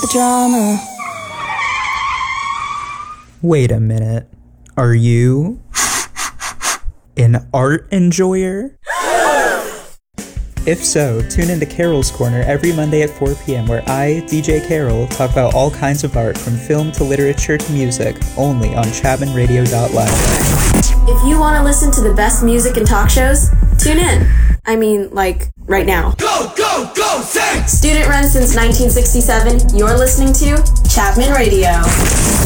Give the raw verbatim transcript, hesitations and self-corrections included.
the drama. Wait a minute. Are you an art enjoyer? If so, tune into Carol's Corner every Monday at four p.m. where I, D J Carol, talk about all kinds of art from film to literature to music, only on chapman radio dot live. If you want to listen to the best music and talk shows, tune in. I mean, like, right now. Go, go, go, sing! Student run since nineteen sixty-seven, you're listening to Chapman Radio.